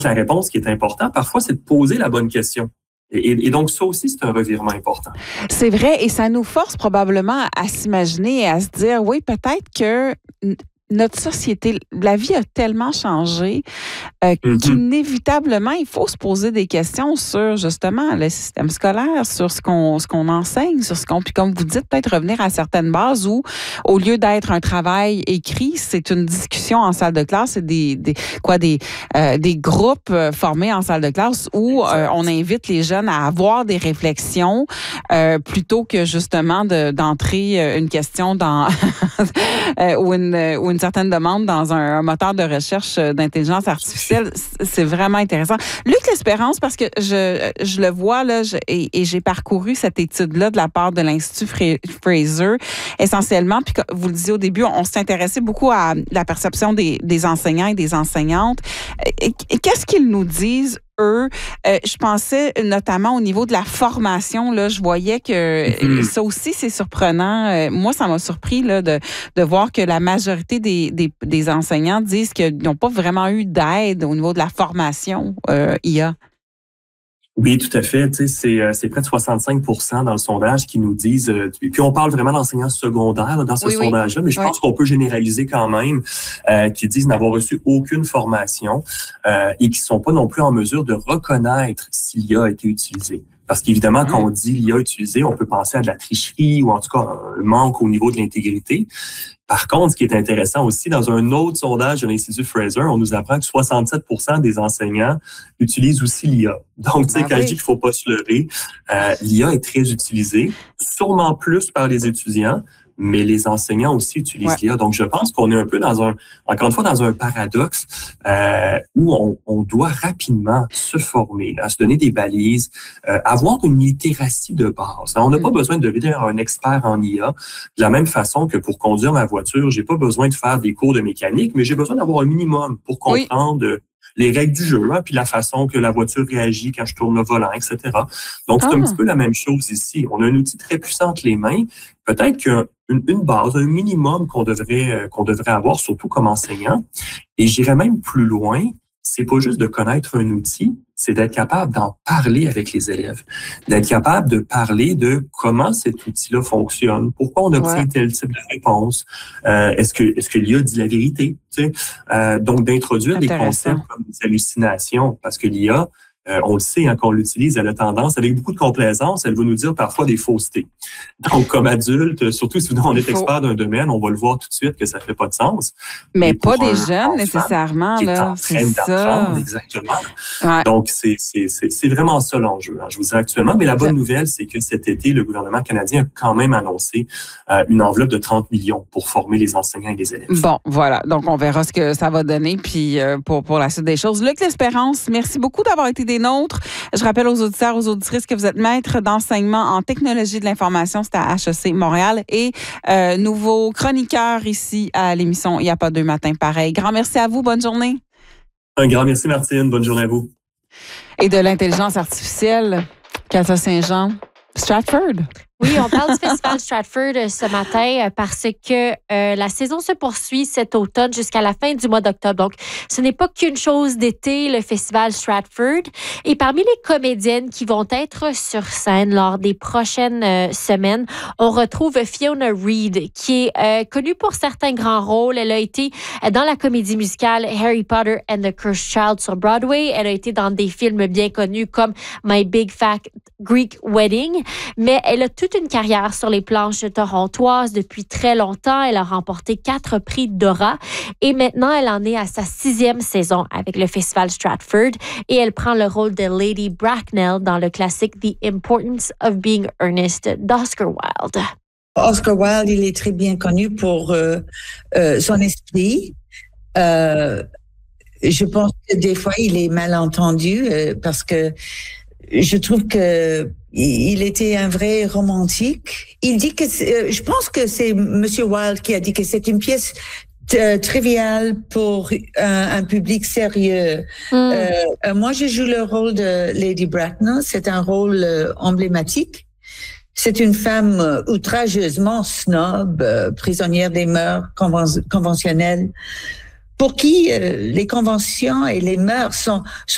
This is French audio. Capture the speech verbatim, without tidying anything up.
la réponse qui est importante, parfois, c'est de poser la bonne question. Et, et donc, ça aussi, c'est un revirement important. C'est vrai, et ça nous force probablement à s'imaginer et à se dire, oui, peut-être que notre société, la vie a tellement changé euh, mm-hmm. qu'inévitablement, il faut se poser des questions sur, justement, le système scolaire, sur ce qu'on, ce qu'on enseigne, sur ce qu'on... Puis comme vous dites, peut-être revenir à certaines bases où, au lieu d'être un travail écrit, c'est une discussion en salle de classe, c'est des, des, quoi, des, euh, des groupes formés en salle de classe où euh, on invite les jeunes à avoir des réflexions euh, plutôt que, justement, de, d'entrer une question dans... ou, une, ou une certaine demande dans un, un moteur de recherche d'intelligence artificielle. C'est vraiment intéressant. Luc L'Espérance, parce que je, je le vois là, je, et, et j'ai parcouru cette étude-là de la part de l'Institut Fraser, essentiellement, puis vous le disiez au début, on s'est intéressé beaucoup à la perception des, des enseignants et des enseignantes. Et, et qu'est-ce qu'ils nous disent, eux? Euh, je pensais notamment au niveau de la formation, là, je voyais que mm-hmm. ça aussi, c'est surprenant. Euh, moi, ça m'a surpris là, de, de voir que la majorité des, des, des enseignants disent qu'ils n'ont pas vraiment eu d'aide au niveau de la formation euh, I A. Oui, tout à fait. Tu sais, c'est, c'est près de soixante-cinq pour cent dans le sondage qui nous disent... Euh, puis on parle vraiment d'enseignants secondaires là, dans ce oui, sondage-là, mais je oui. pense qu'on peut généraliser quand même, euh, qui disent n'avoir reçu aucune formation euh, et qui ne sont pas non plus en mesure de reconnaître si l'I A a été utilisée. Parce qu'évidemment, mmh. quand on dit l'I A utilisée, on peut penser à de la tricherie ou en tout cas un manque au niveau de l'intégrité. Par contre, ce qui est intéressant aussi, dans un autre sondage de l'Institut Fraser, on nous apprend que soixante-sept pour cent des enseignants utilisent aussi l'I A. Donc, tu sais, ah quand oui. je dis qu'il ne faut pas se leurrer, euh, l'I A est très utilisée, sûrement plus par les étudiants, mais les enseignants aussi utilisent ouais. l'I A. Donc, je pense qu'on est un peu dans un, encore une fois, dans un paradoxe euh, où on, on doit rapidement se former, à se donner des balises, euh, avoir une littératie de base. Alors, on n'a mm. pas besoin de devenir un expert en I A. De la même façon que pour conduire ma voiture, j'ai pas besoin de faire des cours de mécanique, mais j'ai besoin d'avoir un minimum pour comprendre oui. les règles du jeu, hein, puis la façon que la voiture réagit quand je tourne le volant, et cetera. Donc, c'est ah. un petit peu la même chose ici. On a un outil très puissant entre les mains. Peut-être qu'une une base, un minimum qu'on devrait euh, qu'on devrait avoir, surtout comme enseignant. Et j'irais même plus loin. C'est pas juste de connaître un outil, c'est d'être capable d'en parler avec les élèves, d'être capable de parler de comment cet outil-là fonctionne, pourquoi on obtient ouais. tel type de réponse, euh, est-ce que est-ce que l'I A dit la vérité, tu sais, euh, donc d'introduire des concepts comme des hallucinations, parce que l'I A, Euh, on le sait, hein, qu'on l'utilise, elle a tendance, avec beaucoup de complaisance, elle va nous dire parfois des faussetés. Donc, comme adulte, surtout si on est expert d'un domaine, on va le voir tout de suite que ça fait pas de sens. Mais pas des jeunes, nécessairement, qui là. Est en train d'apprendre, exactement. Ouais. Donc, c'est, c'est, c'est, c'est vraiment ça l'enjeu, hein, je vous dis actuellement. Mais la bonne nouvelle, c'est que cet été, le gouvernement canadien a quand même annoncé euh, une enveloppe de trente millions pour former les enseignants et les élèves. Bon, voilà. Donc, on verra ce que ça va donner, puis euh, pour, pour la suite des choses. Luc L'Espérance, merci beaucoup d'avoir été des nôtres. Je rappelle aux auditeurs, aux auditrices que vous êtes maître d'enseignement en technologie de l'information, c'est à H E C Montréal, et euh, nouveau chroniqueur ici à l'émission Il n'y a pas deux matins pareil. Grand merci à vous, bonne journée. Un grand merci Martine, bonne journée à vous. Et de l'intelligence artificielle, Katia Saint-Jean, Stratford. Oui, on parle du Festival Stratford ce matin parce que euh, la saison se poursuit cet automne jusqu'à la fin du mois d'octobre. Donc, ce n'est pas qu'une chose d'été, le Festival Stratford. Et parmi les comédiennes qui vont être sur scène lors des prochaines euh, semaines, on retrouve Fiona Reed, qui est euh, connue pour certains grands rôles. Elle a été dans la comédie musicale Harry Potter and the Cursed Child sur Broadway. Elle a été dans des films bien connus comme My Big Fat Greek Wedding. Mais elle a tout une carrière sur les planches torontoises depuis très longtemps. Elle a remporté quatre prix Dora et maintenant, elle en est à sa sixième saison avec le Festival Stratford et elle prend le rôle de Lady Bracknell dans le classique The Importance of Being Earnest d'Oscar Wilde. Oscar Wilde, il est très bien connu pour euh, euh, son esprit. Euh, je pense que des fois, il est mal entendu euh, parce que je trouve que il était un vrai romantique. Il dit que c'est, je pense que c'est Monsieur Wilde qui a dit que c'est une pièce t- triviale pour un, un public sérieux. Mm. Euh, moi, je joue le rôle de Lady Bracknell. C'est un rôle euh, emblématique. C'est une femme euh, outrageusement snob, euh, prisonnière des mœurs conven- conventionnelles, pour qui euh, les conventions et les mœurs sont, sont